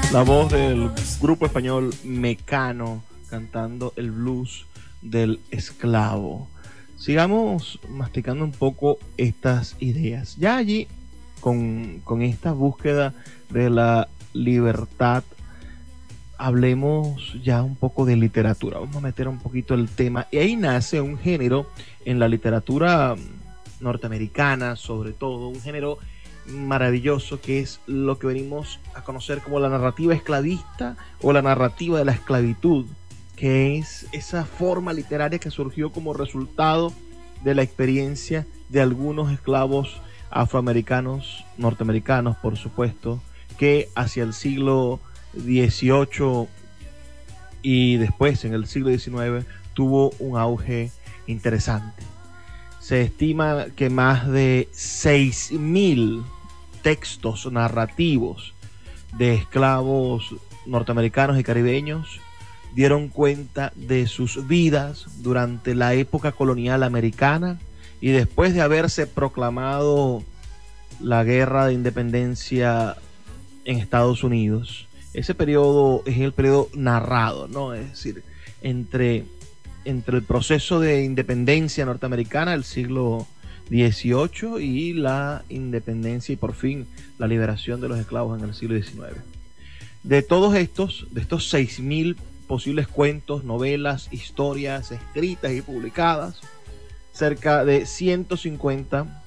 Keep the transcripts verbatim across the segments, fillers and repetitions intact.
La voz del grupo español Mecano cantando el blues del esclavo. Sigamos masticando un poco estas ideas. Ya allí, con, con esta búsqueda de la libertad, hablemos ya un poco de literatura. Vamos a meter un poquito el tema. Y ahí nace un género en la literatura norteamericana, sobre todo, un género maravilloso que es lo que venimos a conocer como la narrativa esclavista o la narrativa de la esclavitud, que es esa forma literaria que surgió como resultado de la experiencia de algunos esclavos afroamericanos, norteamericanos por supuesto, que hacia el siglo dieciocho y después en el siglo diecinueve tuvo un auge interesante. Se estima que más de seis mil textos narrativos de esclavos norteamericanos y caribeños dieron cuenta de sus vidas durante la época colonial americana y después de haberse proclamado la guerra de independencia en Estados Unidos. Ese periodo es el periodo narrado, ¿no? Es decir, entre, entre el proceso de independencia norteamericana del siglo dieciocho y la independencia y por fin la liberación de los esclavos en el siglo diecinueve. De todos estos, de estos seis mil posibles cuentos, novelas, historias escritas y publicadas, cerca de ciento cincuenta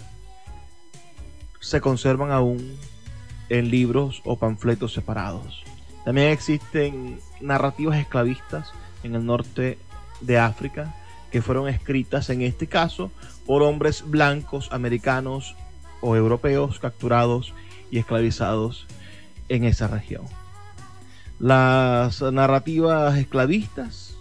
se conservan aún en libros o panfletos separados. También existen narrativas esclavistas en el norte de África que fueron escritas en este caso por hombres blancos americanos o europeos capturados y esclavizados en esa región. Las narrativas esclavistas,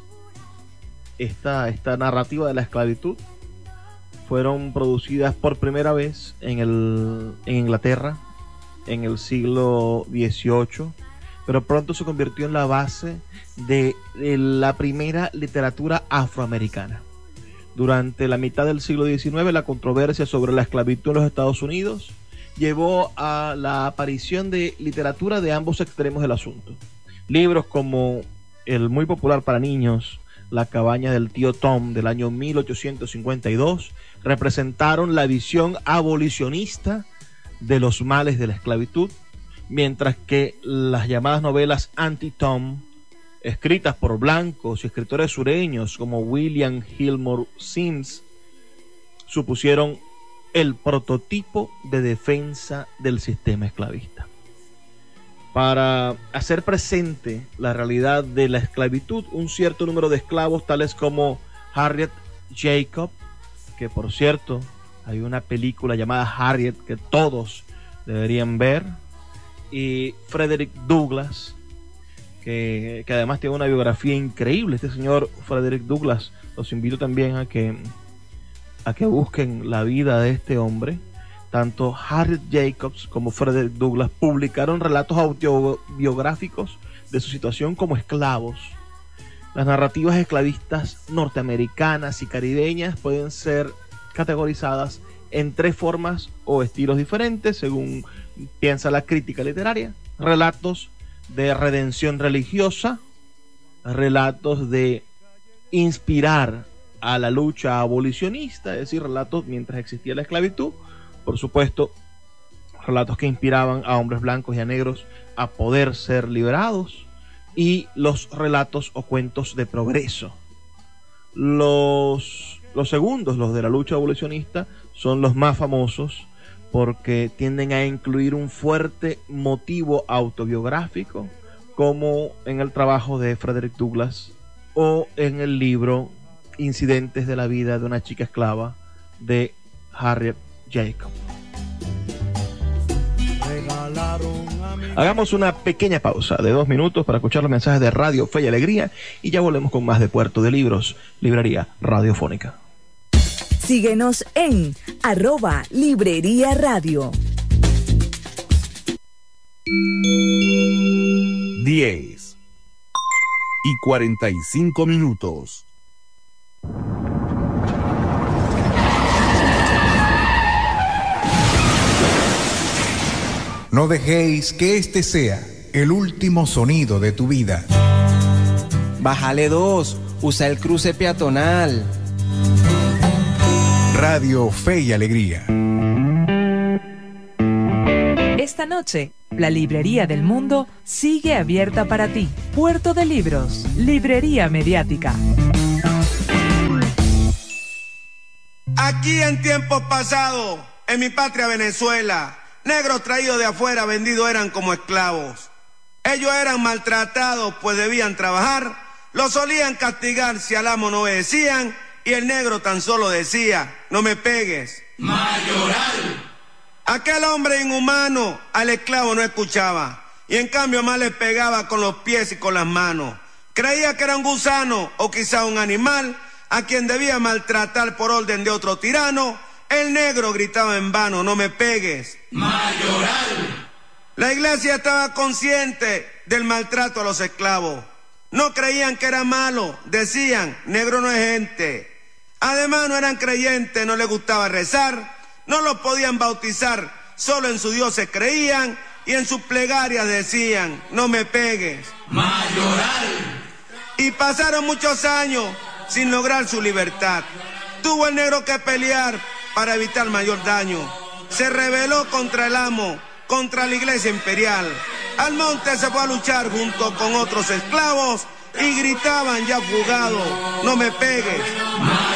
esta, esta narrativa de la esclavitud, fueron producidas por primera vez en, el, en Inglaterra en el siglo dieciocho, pero pronto se convirtió en la base de, de la primera literatura afroamericana. Durante la mitad del siglo diecinueve, la controversia sobre la esclavitud en los Estados Unidos llevó a la aparición de literatura de ambos extremos del asunto. Libros como el muy popular para niños, La cabaña del tío Tom, del año mil ochocientos cincuenta y dos, representaron la visión abolicionista de los males de la esclavitud, mientras que las llamadas novelas anti-Tom, escritas por blancos y escritores sureños como William Gilmore Simms, supusieron el prototipo de defensa del sistema esclavista. Para hacer presente la realidad de la esclavitud, un cierto número de esclavos, tales como Harriet Jacob, que por cierto, hay una película llamada Harriet que todos deberían ver, y Frederick Douglass, que, que además tiene una biografía increíble. Este señor Frederick Douglass, los invito también a que, a que busquen la vida de este hombre. Tanto Harriet Jacobs como Frederick Douglass publicaron relatos autobiográficos de su situación como esclavos. Las narrativas esclavistas norteamericanas y caribeñas pueden ser categorizadas en tres formas o estilos diferentes, según piensa la crítica literaria: relatos de redención religiosa, relatos de inspirar a la lucha abolicionista, es decir, relatos mientras existía la esclavitud, por supuesto, relatos que inspiraban a hombres blancos y a negros a poder ser liberados, y los relatos o cuentos de progreso. Los, los segundos, los de la lucha abolicionista, son los más famosos porque tienden a incluir un fuerte motivo autobiográfico, como en el trabajo de Frederick Douglass o en el libro Incidentes de la vida de una chica esclava de Harriet Jacob. Hagamos una pequeña pausa de dos minutos para escuchar los mensajes de Radio Fe y Alegría y ya volvemos con más de Puerto de Libros, Librería Radiofónica. Síguenos en arroba Librería Radio. diez y cuarenta y cinco minutos. No dejéis que este sea el último sonido de tu vida. Bájale dos, usa el cruce peatonal. Radio Fe y Alegría. Esta noche, la Librería del Mundo sigue abierta para ti. Puerto de Libros, Librería Mediática. Aquí en tiempos pasados, en mi patria Venezuela, negros traídos de afuera vendidos eran como esclavos. Ellos eran maltratados pues debían trabajar, los solían castigar si al amo no obedecían, y el negro tan solo decía, no me pegues. Mayoral. Aquel hombre inhumano al esclavo no escuchaba, y en cambio más le pegaba con los pies y con las manos. Creía que era un gusano o quizá un animal a quien debía maltratar por orden de otro tirano. El negro gritaba en vano, no me pegues. Mayoral. La iglesia estaba consciente del maltrato a los esclavos. No creían que era malo, decían, negro no es gente. Además no eran creyentes, no les gustaba rezar, no los podían bautizar, solo en su Dios se creían y en sus plegarias decían, no me pegues. Mayoral. Y pasaron muchos años sin lograr su libertad. Tuvo el negro que pelear para evitar mayor daño. Se rebeló contra el amo, contra la iglesia imperial. Al monte se fue a luchar junto con otros esclavos y gritaban ya fugados, no me pegues.